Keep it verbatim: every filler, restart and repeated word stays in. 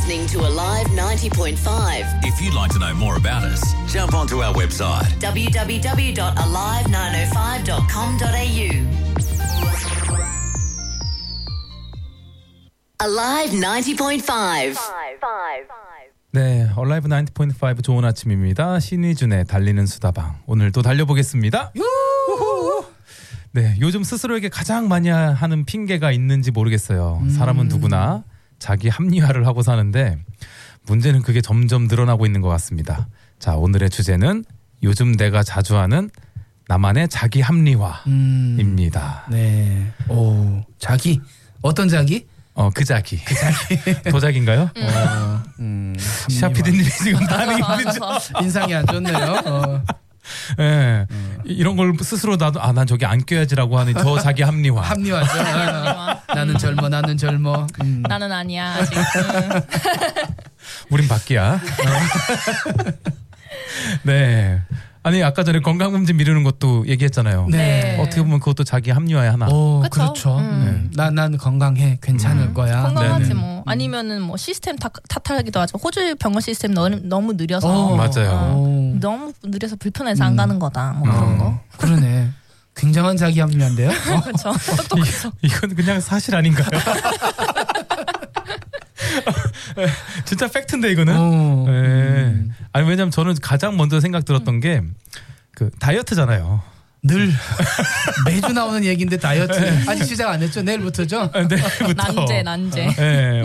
listening to Alive ninety point five. If you'd like to know more about us, jump onto our website w w w dot alive nine oh five dot com dot a u. Alive ninety point five. 네, 얼라이브 나인티 포인트 파이브 좋은 아침입니다. 신의준의 달리는 수다방. 오늘도 달려보겠습니다. 유후! 네, 요즘 스스로에게 가장 많이 하는 핑계가 있는지 모르겠어요. 음. 사람은 누구나 자기 합리화를 하고 사는데 문제는 그게 점점 늘어나고 있는 것 같습니다. 자, 오늘의 주제는 요즘 내가 자주 하는 나만의 자기 합리화입니다. 음. 네, 오, 자기 어떤 자기? 어, 그 자기. 그 자기. 도자기인가요? 음. 어, 음, 시아 피디님이 지금 반응이 있는지. 인상이 안 좋네요. 어. 예, 음. 이런 걸 스스로 나도 아, 난 저기 안 껴야지라고 하는 저 자기 합리화. 합리화죠. 아, 나는 젊어, 나는 젊어. 음. 나는 아니야 아직. 우린 밖이야. 네. 아니 아까 전에 건강검진 미루는 것도 얘기했잖아요. 네. 어떻게 보면 그것도 자기 합리화의 하나. 오, 그쵸? 그렇죠. 음. 난, 난 건강해, 괜찮을 음. 거야. 건강하지 네네. 뭐. 아니면은 뭐 시스템 탓, 탓하기도 하죠. 호주 병원 시스템 너무, 너무 느려서. 오, 맞아요. 어, 너무 느려서 불편해서 안 가는 거다. 뭐 그런 거. 그러네. 굉장한 자기 합리화인데요. 어? 그렇죠. 똑똑하죠. 이건 그냥 사실 아닌가요? 진짜 팩트인데 이거는. 오. 네. 아니 왜냐면 저는 가장 먼저 생각 들었던 게 그 다이어트잖아요. 늘 매주 나오는 얘기인데 다이어트 아직 시작 안 했죠? 내일부터죠? 내일부터. 난제 난제. 네.